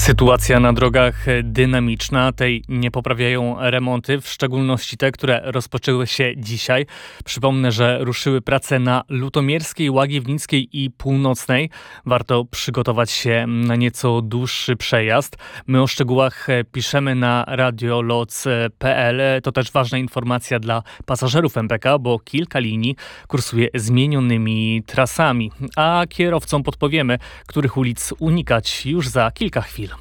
Sytuacja na drogach dynamiczna, tej nie poprawiają remonty, w szczególności te, które rozpoczęły się dzisiaj. Przypomnę, że ruszyły prace na Lutomierskiej, Łagiewnickiej i Północnej. Warto przygotować się na nieco dłuższy przejazd. My o szczegółach piszemy na radioloc.pl. To też ważna informacja dla pasażerów MPK, bo kilka linii kursuje zmienionymi trasami. A kierowcom podpowiemy, których ulic unikać już za kilka chwil.